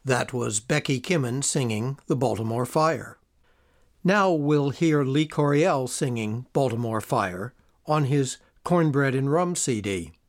That was Becky Kimmen singing The Baltimore Fire. Now we'll hear Lee Coriel singing Baltimore Fire on his Cornbread and Rum CD.